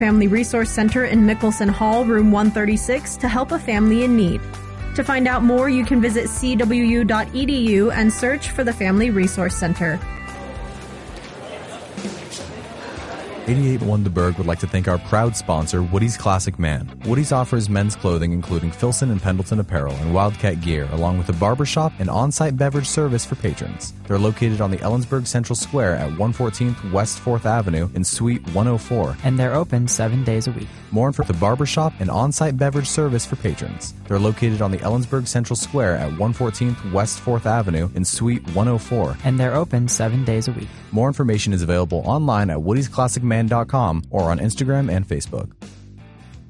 Family Resource Center in Mickelson Hall, room 136, to help a family in need. To find out more, you can visit cwu.edu and search for the Family Resource Center. 88 Wunderberg would like to thank our proud sponsor, Woody's Classic Man. Woody's offers men's clothing including Filson and Pendleton apparel and Wildcat gear, along with a barbershop and on-site beverage service for patrons. They're located on the Ellensburg Central Square at 114th West 4th Avenue in Suite 104. And they're open 7 days a week. More info: the barbershop and on-site beverage service for patrons. They're located on the Ellensburg Central Square at 114th West 4th Avenue in Suite 104. And they're open 7 days a week. More information is available online at woodysclassicman.com or on Instagram and Facebook.